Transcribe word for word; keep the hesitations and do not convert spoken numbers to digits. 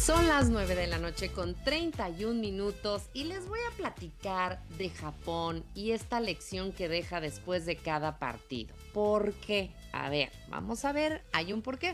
Son las nueve de la noche con treinta y un minutos y les voy a platicar de Japón y esta lección que deja después de cada partido. ¿Por qué? A ver, vamos a ver, hay un porqué.